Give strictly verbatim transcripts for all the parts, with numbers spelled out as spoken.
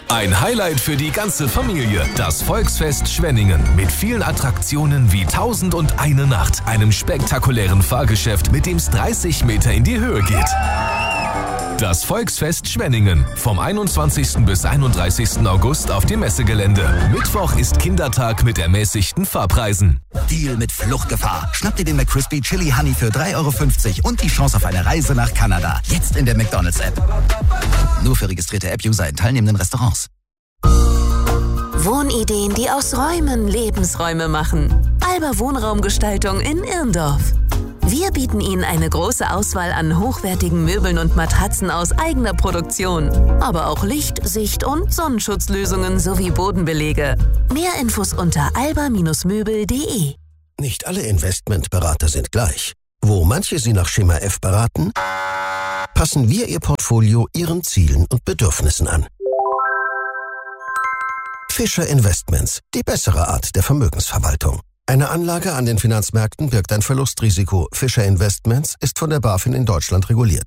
Ein Highlight für die ganze Familie. Das Volksfest Schwenningen mit vielen Attraktionen wie Tausend und eine Nacht, einem spektakulären Fahrgeschäft, mit dem es dreißig Meter in die Höhe geht. Das Volksfest Schwenningen vom einundzwanzigsten bis einunddreißigsten August auf dem Messegelände. Mittwoch ist Kindertag mit ermäßigten Fahrpreisen. Deal mit Fluchtgefahr. Schnapp dir den McCrispy Chili Honey für drei Euro fünfzig und die Chance auf eine Reise nach Kanada. Jetzt in der McDonald's-App. Nur für registrierte App-User in teilnehmenden Restaurants. Wohnideen, die aus Räumen Lebensräume machen. Alba Wohnraumgestaltung in Irndorf. Wir bieten Ihnen eine große Auswahl an hochwertigen Möbeln und Matratzen aus eigener Produktion. Aber auch Licht-, Sicht- und Sonnenschutzlösungen sowie Bodenbelege. Mehr Infos unter alba Bindestrich möbel punkt de. Nicht alle Investmentberater sind gleich. Wo manche Sie nach Schema F beraten, passen wir Ihr Portfolio Ihren Zielen und Bedürfnissen an. Fischer Investments, die bessere Art der Vermögensverwaltung. Eine Anlage an den Finanzmärkten birgt ein Verlustrisiko. Fischer Investments ist von der BaFin in Deutschland reguliert.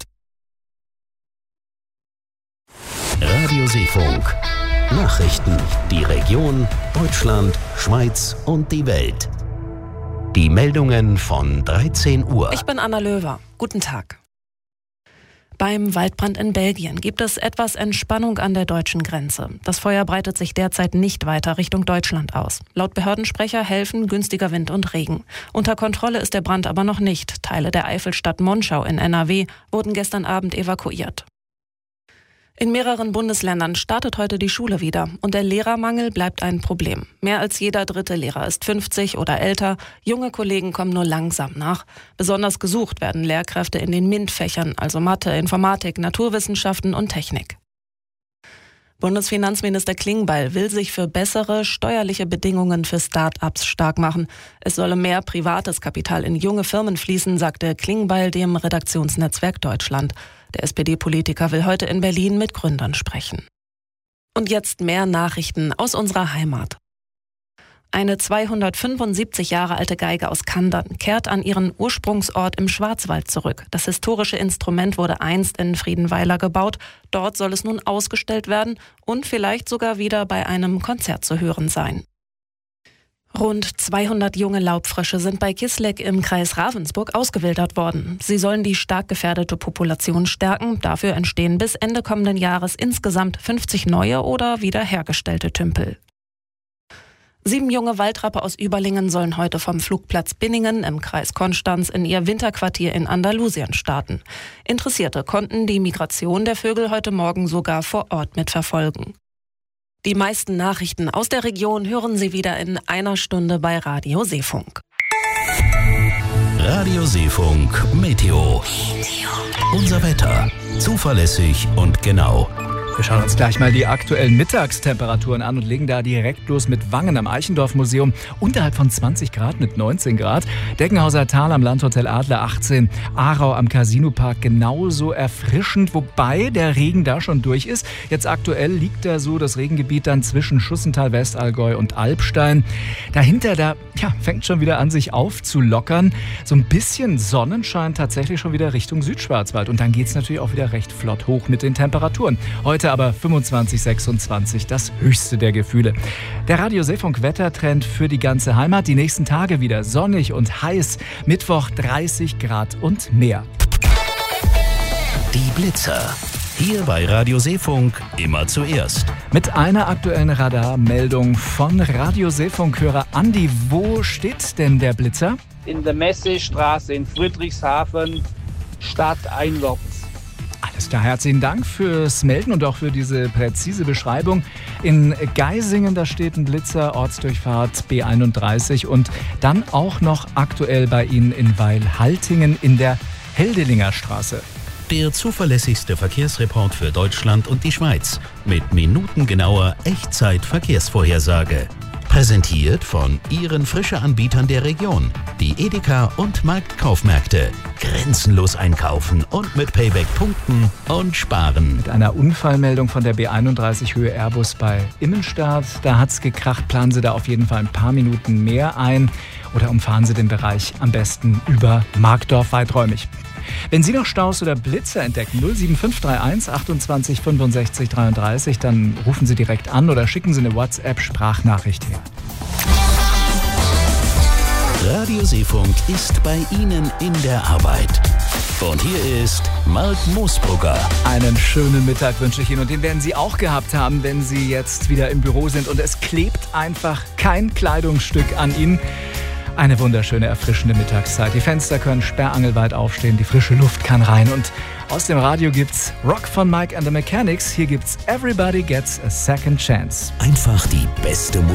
Radio Seefunk. Nachrichten. Die Region, Deutschland, Schweiz und die Welt. Die Meldungen von dreizehn Uhr. Ich bin Anna Löwer. Guten Tag. Beim Waldbrand in Belgien gibt es etwas Entspannung an der deutschen Grenze. Das Feuer breitet sich derzeit nicht weiter Richtung Deutschland aus. Laut Behördensprecher helfen günstiger Wind und Regen. Unter Kontrolle ist der Brand aber noch nicht. Teile der Eifelstadt Monschau in N R W wurden gestern Abend evakuiert. In mehreren Bundesländern startet heute die Schule wieder und der Lehrermangel bleibt ein Problem. Mehr als jeder dritte Lehrer ist fünfzig oder älter, junge Kollegen kommen nur langsam nach. Besonders gesucht werden Lehrkräfte in den MINT-Fächern, also Mathe, Informatik, Naturwissenschaften und Technik. Bundesfinanzminister Klingbeil will sich für bessere steuerliche Bedingungen für Start-ups stark machen. Es solle mehr privates Kapital in junge Firmen fließen, sagte Klingbeil dem Redaktionsnetzwerk Deutschland. Der S P D-Politiker will heute in Berlin mit Gründern sprechen. Und jetzt mehr Nachrichten aus unserer Heimat. Eine zweihundertfünfundsiebzig Jahre alte Geige aus Kandern kehrt an ihren Ursprungsort im Schwarzwald zurück. Das historische Instrument wurde einst in Friedenweiler gebaut. Dort soll es nun ausgestellt werden und vielleicht sogar wieder bei einem Konzert zu hören sein. Rund zweihundert junge Laubfrösche sind bei Kisleck im Kreis Ravensburg ausgewildert worden. Sie sollen die stark gefährdete Population stärken. Dafür entstehen bis Ende kommenden Jahres insgesamt fünfzig neue oder wiederhergestellte Tümpel. Sieben junge Waldrappe aus Überlingen sollen heute vom Flugplatz Binningen im Kreis Konstanz in ihr Winterquartier in Andalusien starten. Interessierte konnten die Migration der Vögel heute Morgen sogar vor Ort mitverfolgen. Die meisten Nachrichten aus der Region hören Sie wieder in einer Stunde bei Radio Seefunk. Radio Seefunk Meteo. Unser Wetter. Zuverlässig und genau. Wir schauen uns gleich mal die aktuellen Mittagstemperaturen an und legen da direkt los mit Wangen am Eichendorff-Museum. Unterhalb von zwanzig Grad mit neunzehn Grad. Deckenhauser Tal am Landhotel Adler achtzehn. Aarau am Casinopark genauso erfrischend, wobei der Regen da schon durch ist. Jetzt aktuell liegt da so das Regengebiet dann zwischen Schussental, Westallgäu und Alpstein. Dahinter, da ja, fängt schon wieder an, sich aufzulockern. So ein bisschen Sonnenschein tatsächlich schon wieder Richtung Südschwarzwald. Und dann geht es natürlich auch wieder recht flott hoch mit den Temperaturen. Heute aber fünfundzwanzig, sechsundzwanzig, das höchste der Gefühle. Der Radio Seefunk Wettertrend für die ganze Heimat. Die nächsten Tage wieder sonnig und heiß. Mittwoch dreißig Grad und mehr. Die Blitzer. Hier bei Radio Seefunk immer zuerst. Mit einer aktuellen Radarmeldung von Radio Seefunk-Hörer Andi. Wo steht denn der Blitzer? In der Messestraße in Friedrichshafen, stadteinwärts. Alles klar, herzlichen Dank fürs Melden und auch für diese präzise Beschreibung. In Geisingen, da steht ein Blitzer, Ortsdurchfahrt B einunddreißig und dann auch noch aktuell bei Ihnen in Weilhaltingen in der Heldelinger Straße. Der zuverlässigste Verkehrsreport für Deutschland und die Schweiz mit minutengenauer Echtzeit-Verkehrsvorhersage. Präsentiert von Ihren Frische-Anbietern der Region, die Edeka und Marktkaufmärkte. Grenzenlos einkaufen und mit Payback punkten und sparen. Mit einer Unfallmeldung von der B einunddreißig Höhe Airbus bei Immenstadt. Da hat's gekracht, planen Sie da auf jeden Fall ein paar Minuten mehr ein oder umfahren Sie den Bereich am besten über Markdorf weiträumig. Wenn Sie noch Staus oder Blitzer entdecken, null sieben fünf drei eins achtundzwanzig fünfundsechzig dreiunddreißig, dann rufen Sie direkt an oder schicken Sie eine WhatsApp-Sprachnachricht her. Radio Seefunk ist bei Ihnen in der Arbeit. Und hier ist Mark Moosbrugger. Einen schönen Mittag wünsche ich Ihnen und den werden Sie auch gehabt haben, wenn Sie jetzt wieder im Büro sind und es klebt einfach kein Kleidungsstück an Ihnen. Eine wunderschöne, erfrischende Mittagszeit. Die Fenster können sperrangelweit aufstehen, die frische Luft kann rein und aus dem Radio gibt's Rock von Mike and the Mechanics. Hier gibt's Everybody Gets a Second Chance. Einfach die beste Musik.